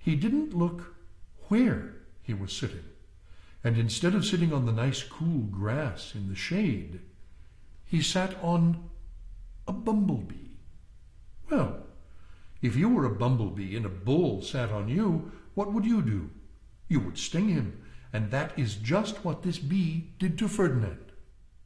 he didn't look where he was sitting, and instead of sitting on the nice cool grass in the shade, he sat on a bumblebee. Well, if you were a bumblebee and a bull sat on you, what would you do? You would sting him, and that is just what this bee did to Ferdinand.